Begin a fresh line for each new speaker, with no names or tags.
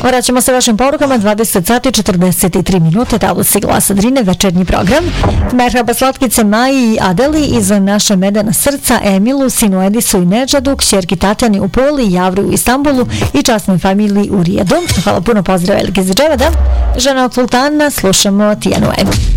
Vraćamo se vašim porukama 20 sati 43 minute. Tavus i Glas Drine, večernji program. Merhaba slatkice Maji i Adeli iz naše medena srca, Emilu, sinu Edisu i Nedžadu, kćerki Tatjani u Poli, Javri u Istanbulu i časnoj familiji u Rijedu. Hvala puno, pozdrav velike za Dževada. Žena od sultana, slušamo Tijanu Emi.